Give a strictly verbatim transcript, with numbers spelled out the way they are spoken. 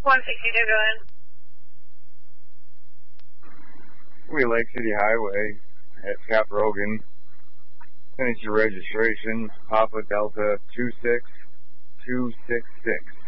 one sixty-two, go ahead. We Lake City Highway at Cap Rogan. Finish your registration. Papa Delta two six two six six.